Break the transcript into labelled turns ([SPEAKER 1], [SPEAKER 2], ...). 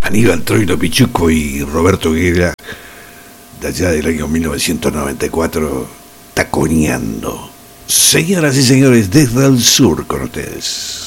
[SPEAKER 1] Aníbal Troilo Pichuco y Roberto Guerra, de allá del año 1994, taconeando. Señoras y señores, desde el sur con ustedes.